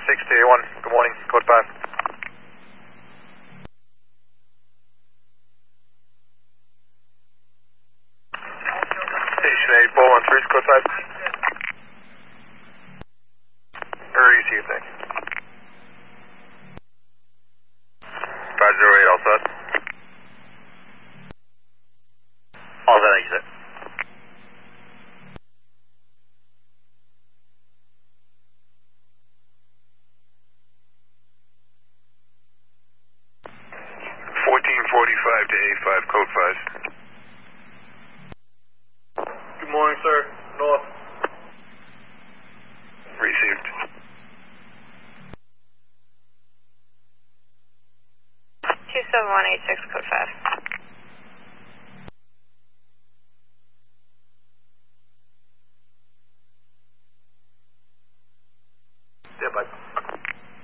to A1. Good morning, code 5. Station 8413, code 5. Received, thank you. 508, all set. All set, exit. To A5, code 5. Good morning, sir. North. Received. 27186, code 5. Yeah, bye.